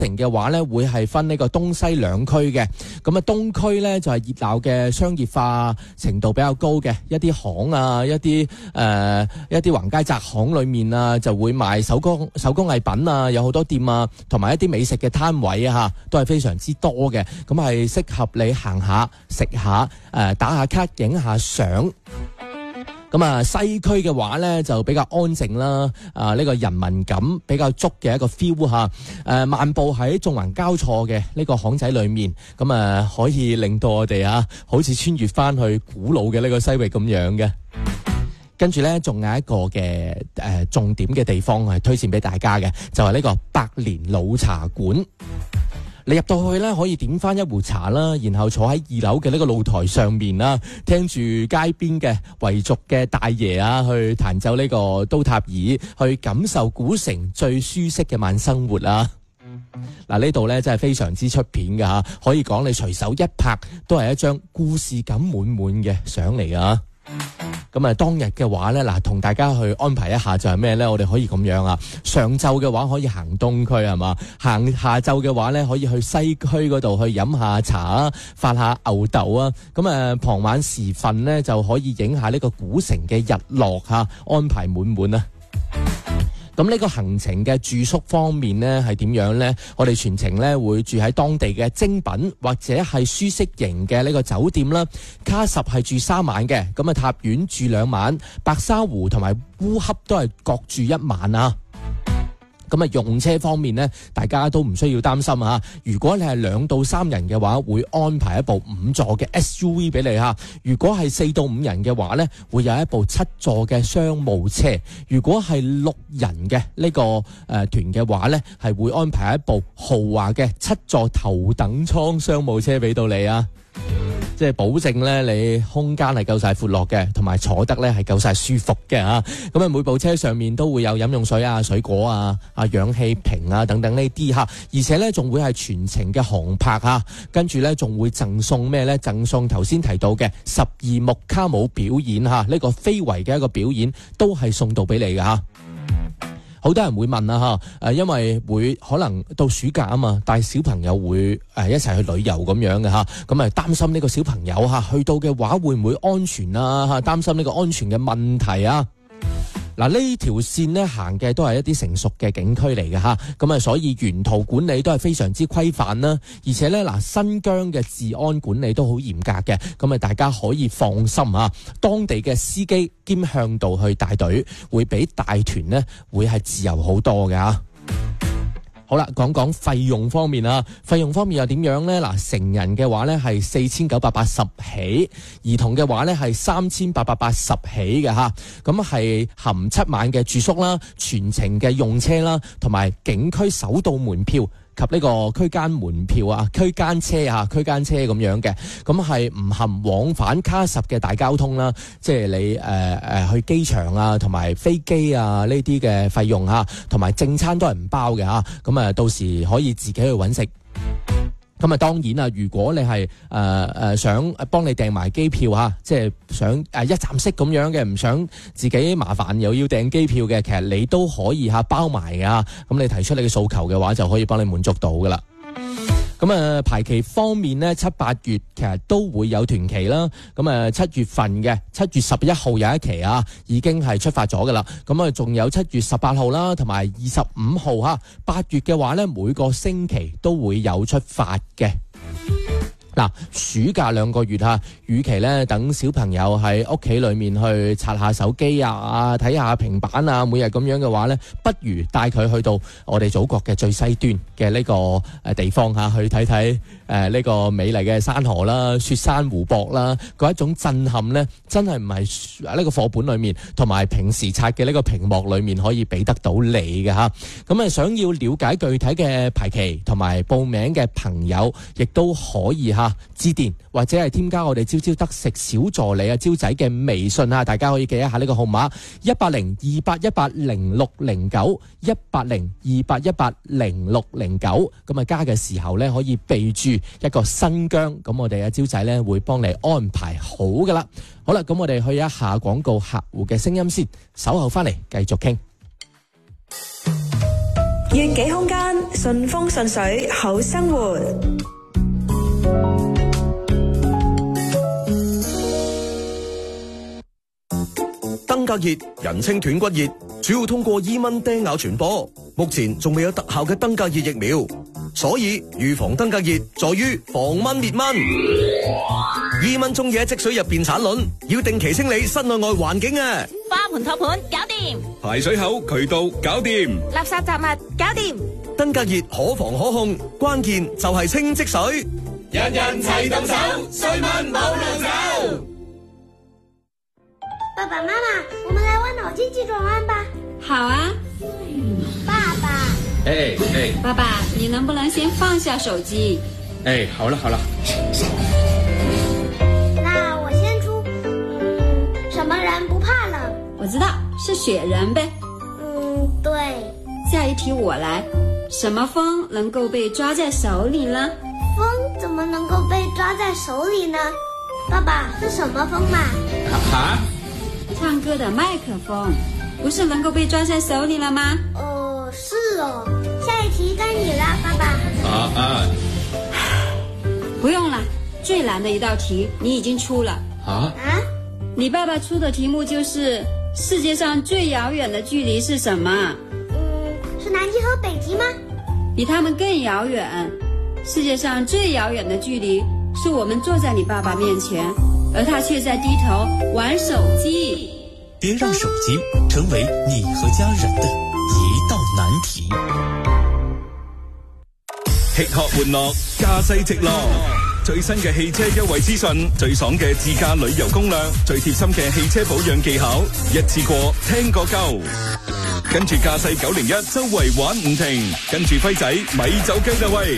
城嘅話咧，會係分呢個東西兩區嘅。咁啊，東區咧就係熱鬧嘅商業化程度比較高嘅，一啲行啊，一啲橫街窄巷裏面啊，就會賣手工藝品啊，有好多店啊，同埋一啲美食嘅攤位啊，嚇都係非常之多嘅。咁係適合你行下、食下、打下卡、影下相。咁啊，西區嘅話咧就比較安靜啦，呢個人民感比較足嘅一個 feel 嚇，漫步喺縱橫交錯嘅呢個巷仔裏面，咁啊可以令到我哋好似穿越翻去古老嘅呢個西域咁樣嘅。跟住咧，仲有一個嘅重點嘅地方係推薦俾大家嘅，就係呢個百年老茶館。你入到去咧，可以點翻一壺茶啦，然後坐喺2樓嘅呢個露台上面啦，聽住街邊嘅維族嘅大爺去彈奏呢個刀塔爾，去感受古城最舒適嘅慢生活啊！嗱，呢度咧真係非常之出片㗎吓，可以講你隨手一拍都係一張故事感滿滿嘅相嚟啊！咁啊，當日嘅話咧，同大家去安排一下就係咩咧？我哋可以咁樣啊，上晝嘅話可以行東區係嘛，行下晝嘅話咧可以去西區嗰度去飲下茶啊，發下牛豆啊。咁啊，傍晚時分咧就可以影下呢個古城嘅日落吓，安排滿滿啊！咁呢個行程嘅住宿方面呢係點樣呢？我哋全程呢會住喺當地嘅精品或者係舒適型嘅呢個酒店啦。卡什係住3晚嘅，咁啊塔苑住2晚，白沙湖同埋烏恰都係各住1晚啊。咁啊，用車方面呢，大家都唔需要擔心啊。如果你係2到3人嘅話，會安排一部5座嘅 SUV 俾你吓。如果係4到5人嘅話呢，會有一部7座嘅商務車。如果係6人嘅呢個團嘅話呢，係會安排一部豪華嘅7座頭等艙商務車俾到你啊。即係保證咧，你空間係夠晒闊落嘅，同埋坐得咧係夠晒舒服嘅吓。咁啊，每部車上面都會有飲用水啊、水果啊、氧氣瓶啊等等呢啲吓，而且咧仲會係全程嘅航拍吓，跟住咧仲會贈送咩咧？贈送頭先提到嘅12木卡姆表演吓，呢個非遺嘅一個表演都係送到俾你嘅吓。好多人會問啊吓，因為會可能到暑假啊嘛，帶小朋友會一齊去旅遊咁樣嘅吓，咁啊擔心呢個小朋友去到嘅話會唔會安全啊吓，擔心呢個安全嘅問題啊。嗱，呢條線呢行嘅都係一啲成熟嘅景區嚟嘅吓，咁啊所以沿途管理都係非常之規範啦，而且呢新疆嘅治安管理都好嚴格嘅，咁啊大家可以放心啊，當地嘅司機兼向導去帶隊，會比大團呢會係自由好多嘅吓。好啦，講講費用方面啊，費用方面又點樣呢？嗱，成人嘅話呢係4980起，兒童嘅話呢係3880起嘅吓，咁係含7晚嘅住宿啦、全程嘅用車啦，同埋景區首到門票及呢個區間門票啊、區間車咁樣嘅，咁係唔含往返卡什嘅大交通啦，即係你去機場啊，同埋飛機啊呢啲嘅費用啊，同埋正餐都係唔包嘅吓，咁啊到時可以自己去揾食。咁啊，當然啊，如果你係想幫你訂埋機票吓，即係想一站式咁樣嘅，唔想自己麻煩又要訂機票嘅，其實你都可以包埋噶。咁你提出你嘅訴求嘅話，就可以幫你滿足到噶啦。咁啊，排期方面呢，7、8月其實都會有團期啦。咁啊，7月份嘅7月11號有一期啊，已經係出發咗噶啦。咁啊，仲有7月18號啦，同埋25號吓。8月嘅話呢，每個星期都會有出發嘅。嗱，暑假2個月吓，與其咧等小朋友喺屋企裏面去刷下手機啊、睇下平板啊，每日咁樣嘅話咧，不如帶佢去到我哋祖國嘅最西端嘅呢個地方吓，去睇睇呢個美麗嘅山河啦、雪山湖泊啦，嗰一種震撼咧，真係唔係呢個課本裏面同埋平時刷嘅呢個屏幕裏面可以俾得到你嘅吓。咁啊，想要了解具體嘅排期同埋報名嘅朋友，亦都可以致電或者係添加我哋朝朝得食小助理招仔嘅微信啊，大家可以記一下呢個號碼18028180609 18028180609，咁啊加嘅時候呢，可以備注一個新疆，咁我哋招仔呢會幫你安排好噶啦。好啦，咁我哋去一下廣告客戶嘅聲音先，稍後翻嚟繼續傾。 悅己空間，順風順水，好生活。 登革熱人稱斷骨熱，主要通過伊蚊叮咬傳播。目前仲未有特效嘅登革熱疫苗，所以預防登革熱在於防蚊滅蚊。伊蚊中意喺積水入邊產卵，要定期清理室內外環境啊！ 花盆托盤搞掂， 排水口渠道搞掂， 垃圾雜物搞掂。 登革熱可防可控，關鍵就係清積水。 人人齊動手，衰蚊冇路走。 爸爸媽媽，我們來玩腦筋急轉彎吧。 好啊。 爸爸。 爸爸，你能不能先放下手機？ 好了。 那我先出。什麼人不怕冷？ 我知道，是雪人唄。 對。 下一題我來。什麼風能夠被抓在手裏呢？ 風怎麼能夠被抓在手裏呢？爸爸，是什麼風嘛？ 唱歌的麥克風，不是能夠被抓在手裏了嗎？ 是哦。下一題該你了，爸爸。 不用了，最難的一道題你已經出了。你爸爸出的題目就是世界上最遙遠的距離是什麼？ 是南極和北極嗎？ 比他們更遙遠。世界上最遙遠的距離是我們坐在你爸爸面前，而他卻在低頭玩手機。 別讓手機成為你和家人的一道難題。 吃喝玩樂，駕駛直落。最新嘅汽車優惠資訊，最爽嘅自駕旅遊攻略，最貼心嘅汽車保養技巧，一次過聽個夠。跟住駕駛901周圍玩唔停，跟住輝仔咪走雞啦喂！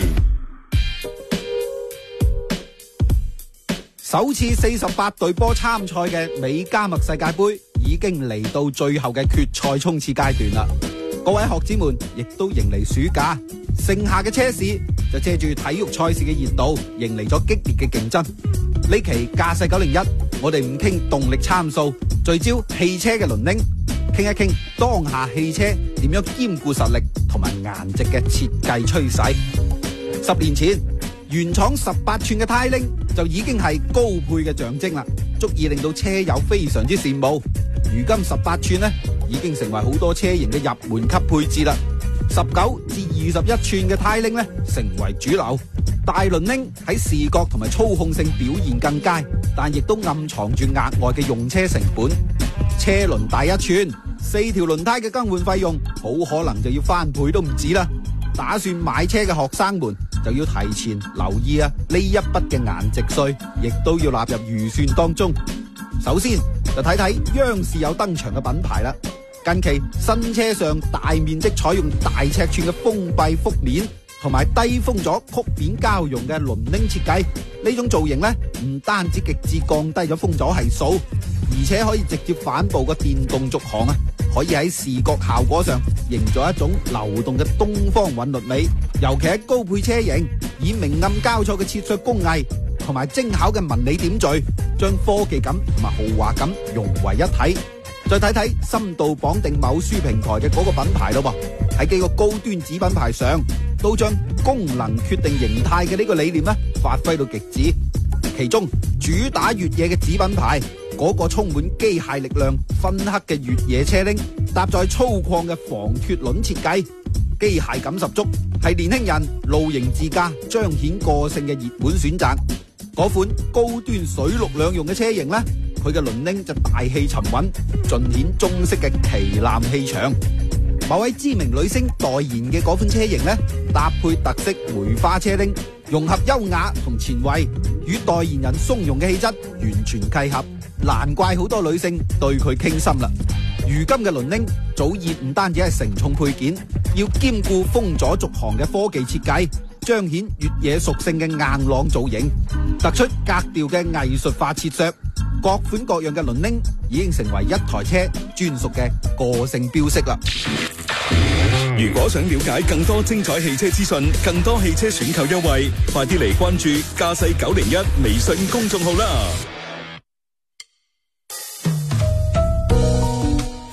首次48隊波參賽嘅美加墨世界盃已經嚟到最後嘅決賽衝刺階段啦！各位學子們亦都迎嚟暑假，剩下嘅車市就借住體育賽事嘅熱度，迎嚟咗激烈嘅競爭。呢期駕駛901，我哋唔傾動力參數，聚焦汽車嘅輪鈴，傾一傾當下汽車點樣兼顧實力同埋顏值嘅設計趨勢。10年前，原廠18寸嘅呔鈴就已經係高配嘅象徵啦，足以令到車友非常之羨慕。如今18寸呢，已經成為好多車型嘅入門級配置啦。19至21寸嘅呔鈴呢，成為主流。大輪鈴喺視覺同埋操控性表現更佳，但亦都暗藏住額外嘅用車成本。車輪大1寸，4條輪胎嘅更換費用好可能就要翻倍都唔止啦。打算買車嘅學生們就要提前留意啊，呢一筆嘅顏值稅亦都要納入預算當中。首先就睇睇央視有登場嘅品牌啦。近期新車上大面積採用大尺寸嘅封閉覆面同埋低封咗曲面膠絨嘅輪鈴設計，呢種造型呢，唔單止極致降低咗風阻係數，而且可以直接反哺個電動續航啊，可以喺視覺效果上營造一種流動嘅東方韻律美。尤其喺高配車型，以明暗交錯嘅切削工藝同埋精巧嘅紋理點綴，將科技感同埋豪華感融為一體。再睇睇深度綁定某書平台嘅嗰個品牌咯噃，喺幾個高端子品牌上都將功能決定形態嘅呢個理念呢發揮到極致。其中主打越野嘅子品牌嗰個充滿機械力量分刻嘅越野車鈴，搭載粗獷嘅防脫輪設計，機械感十足，係年輕人露營自駕彰顯個性嘅熱門選擇。嗰款高端水陸兩用嘅車型呢，佢嘅輪鈴就大氣沉穩，盡顯中式嘅旗艦氣場。某位知名女星代言嘅嗰款車型呢，搭配特色梅花車鈴，融合優雅同前衛，與代言人鬆容嘅氣質完全契合，難怪好多女性對佢傾心啦。如今嘅輪鈴早已唔單止係承重配件，要兼顧風阻續航嘅科技設計，彰顯越野屬性嘅硬朗造型，突出格調嘅藝術化切削。各款各樣嘅輪鈴已經成為一台車專屬嘅個性標識啦。 如果想了解更多精彩汽車資訊，更多汽車選購優惠，快啲嚟關注駕駛901微信公眾號啦！ 放下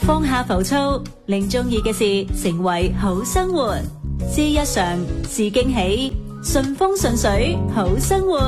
浮躁，令中意嘅事成為好生活。知日常，知驚喜，順風順水，好生活。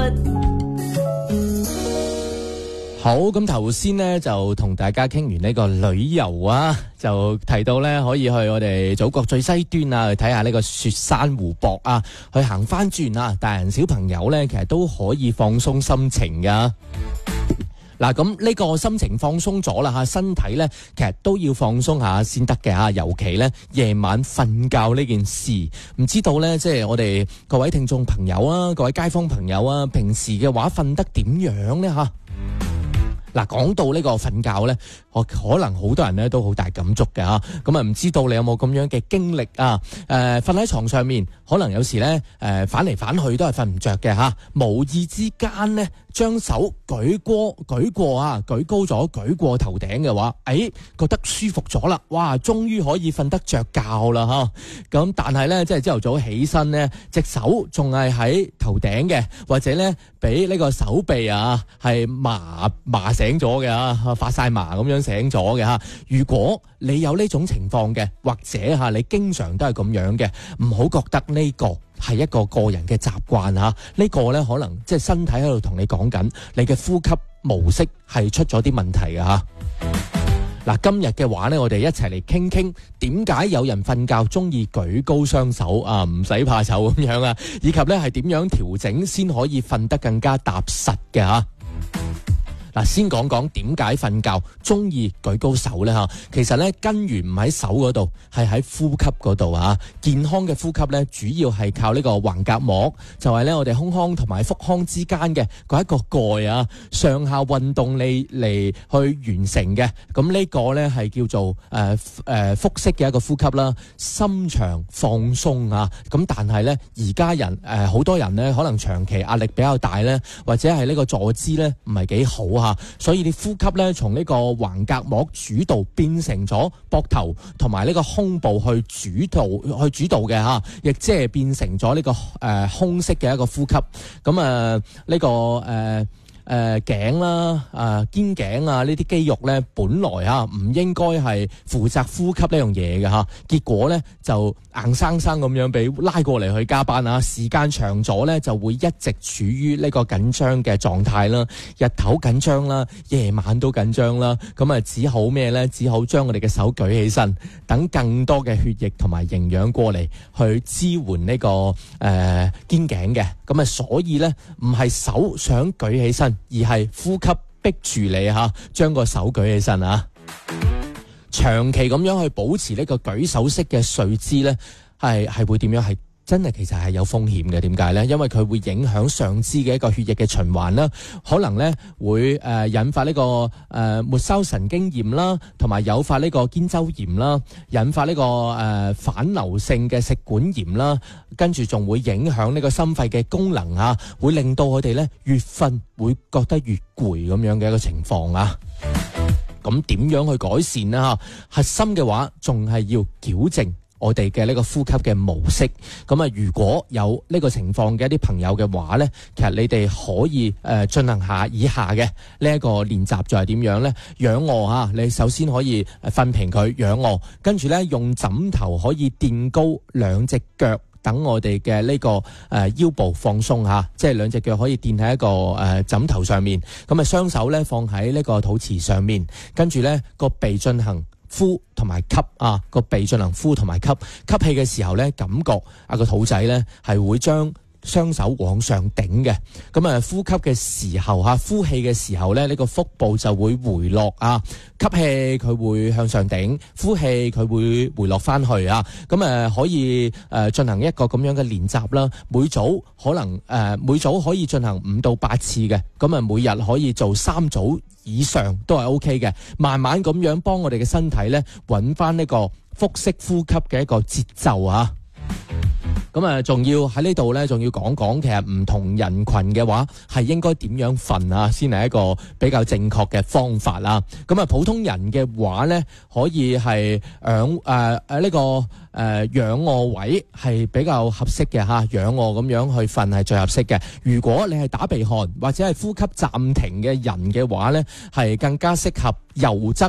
好，咁頭先呢就同大家傾完呢個旅遊啊，就提到呢可以去我哋祖國最西端啊，去睇下呢個雪山湖泊啊，去行翻轉啊，大人小朋友呢其實都可以放鬆心情噶。嗱，咁呢個心情放鬆咗啦嚇，身體咧其實都要放鬆下先得嘅嚇，尤其咧夜晚瞓覺呢件事，唔知道咧即係我哋各位聽眾朋友啊，各位街坊朋友啊，平時嘅話瞓得點樣咧嚇？嗱，講到呢個瞓覺咧，我可能好多人咧都好大感觸嘅嚇，咁啊唔知道你有冇咁樣嘅經歷啊？瞓喺床上面，可能有時咧反嚟反去都係瞓唔着嘅嚇，無意之間咧將手舉高咗，舉過頭頂嘅話，覺得舒服咗啦，哇！終於可以瞓得着覺啦嚇。咁但係咧，即係朝頭早起身咧，隻手仲係喺頭頂嘅，或者咧俾呢個手臂啊係麻醒咗嘅嚇，發晒麻咁樣醒咗嘅嚇。如果你有呢種情況嘅，或者嚇你經常都係咁樣嘅，唔好覺得呢個係一個個人嘅習慣嚇，呢個咧可能即係身體喺度同你講緊，你嘅呼吸模式係出咗啲問題嘅嚇。嗱，今日嘅話咧，我哋一齊嚟傾傾點解有人瞓覺中意舉高雙手啊，唔使怕醜咁樣啊，以及咧係點樣調整先可以瞓得更加踏實嘅嚇。嗱，先講講點解瞓覺中意舉高手咧嚇，其實咧根源唔喺手嗰度，係喺呼吸嗰度啊。健康嘅呼吸咧，主要係靠呢個橫膈膜，就係咧我哋胸腔同埋腹腔之間嘅嗰一個蓋啊，上下運動嚟去完成嘅。咁呢個咧係叫做腹式嘅一個呼吸啦，深長放鬆啊。咁但係咧而家人好多人咧可能長期壓力比較大咧，或者係呢個坐姿咧唔係幾好。所以你呼吸咧，從呢個橫膈膜主導變成咗膊頭同埋呢個胸部去主導嘅嚇，亦即係變成咗呢個胸式嘅一個呼吸。咁呢個頸啦、肩頸啊呢啲肌肉咧，本來唔應該係負責呼吸呢樣嘢嘅嚇，結果咧就硬生生咁樣俾拉過嚟去加班啊！時間長咗咧，就會一直處於呢個緊張嘅狀態啦，日頭緊張啦，夜晚都緊張啦，咁只好咩咧？只好將我哋嘅手舉起身，等更多嘅血液同埋營養過嚟去支援呢個肩頸嘅。咁所以咧唔係手想舉起身，而係呼吸逼住你嚇，將個手舉起身啊！長期咁樣去保持呢個舉手式嘅睡姿咧，係會點樣？係真係其實係有風險嘅。點解咧？因為佢會影響上肢嘅一個血液嘅循環啦，可能咧會引發呢個末梢神經炎啦，同埋誘發呢個肩周炎啦，引發呢個反流性嘅食管炎啦，跟住仲會影響呢個心肺嘅功能啊，會令到我哋咧越瞓會覺得越攰咁樣嘅一個情況啊。咁點樣去改善呢？嚇，核心嘅話仲係要矯正我哋嘅呢個呼吸嘅模式。咁如果有呢個情況嘅一啲朋友嘅話呢，其實你哋可以進行下以下嘅呢一個練習，就係點樣呢？仰臥啊，你首先可以瞓平佢仰臥，跟住呢用枕頭可以墊高兩隻腳。等我哋嘅呢個腰部放鬆下，即係兩隻腳可以墊喺一個枕頭上面，咁雙手咧放喺呢個肚臍上面，跟住咧個鼻進行呼同埋吸啊，個鼻進行呼同埋吸，吸氣嘅時候咧，感覺個肚仔咧係會將雙手往上頂嘅，咁呼吸嘅時候呼氣嘅時候咧，呢個腹部就會回落啊，吸氣佢會向上頂，呼氣佢會回落翻去啊，咁可以進行一個咁樣嘅練習啦。每組可以進行5到8次嘅，咁每日可以做3組以上都係 OK 嘅，慢慢咁樣幫我哋嘅身體咧揾翻呢個腹式呼吸嘅一個節奏啊。咁仲要喺呢度咧，仲要講講其實唔同人群嘅話係應該點樣瞓啊，先係一個比較正確嘅方法啦。咁普通人嘅話咧，可以係呢個仰臥位係比較合適嘅嚇，仰臥咁樣去瞓係最合適嘅。如果你係打鼻鼾或者係呼吸暫停嘅人嘅話咧，係更加適合右側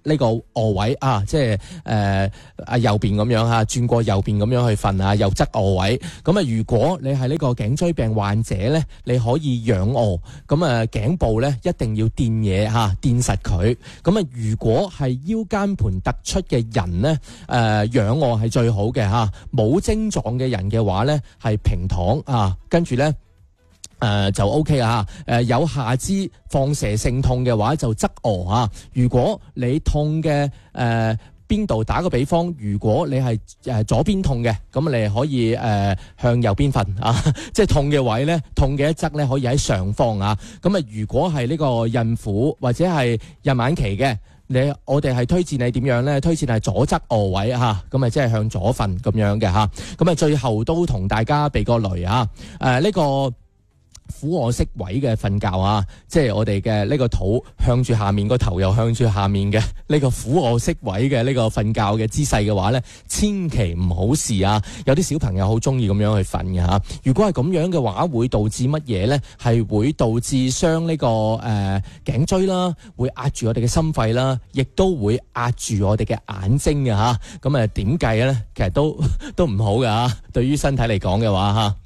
呢個臥位啊，即係右邊咁樣嚇，轉過右邊咁樣去瞓啊，右側臥位。咁啊，如果你係呢個頸椎病患者咧，你可以仰臥，咁啊頸部咧一定要墊嘢嚇，墊實佢。咁啊，如果係腰間盤突出嘅人咧，仰臥係最好嘅嚇。冇症狀嘅人嘅話咧，係平躺啊，跟住咧。就 OK 啊，有下肢放射性痛嘅話就側臥啊。如果你痛嘅邊度，打個比方，如果你係左邊痛嘅，咁你可以向右邊瞓啊，即係痛嘅位咧，痛嘅一側咧可以喺上方啊。咁啊，如果係呢個孕婦或者係孕晚期嘅，我哋係推薦你點樣咧？推薦係左側臥位嚇，咁啊即係向左瞓咁樣嘅嚇。咁啊最後都同大家避個雷啊，呢個俯臥式位嘅瞓覺啊，即係我哋嘅呢個肚向住下面，個頭又向住下面嘅呢個俯臥式位嘅呢個瞓覺嘅姿勢嘅話咧，千祈唔好試啊！有啲小朋友好中意咁樣去瞓嘅嚇。如果係咁樣嘅話，會導致乜嘢咧？係會導致傷呢個頸椎啦，會壓住我哋嘅心肺啦，亦都會壓住我哋嘅眼睛嘅嚇。咁啊點計咧？其實都唔好㗎嚇，對於身體嚟講嘅話嚇。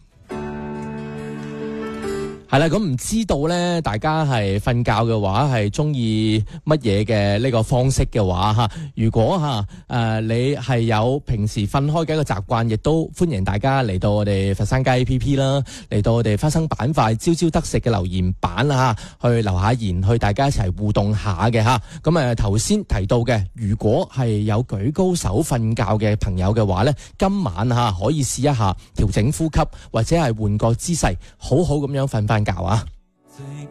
係啦，咁唔知道咧，大家係瞓覺嘅話係中意乜嘢嘅呢個方式嘅話吓，如果你係有平時瞓開嘅一個習慣，亦都歡迎大家嚟到我哋佛山街 APP 啦，嚟到我哋花生板塊朝朝得食嘅留言板啊，去留下言，去大家一齊互動下嘅吓。咁頭先提到嘅，如果係有舉高手瞓覺嘅朋友嘅話咧，今晚可以試一下調整呼吸，或者係換個姿勢，好好咁樣瞓覺啊。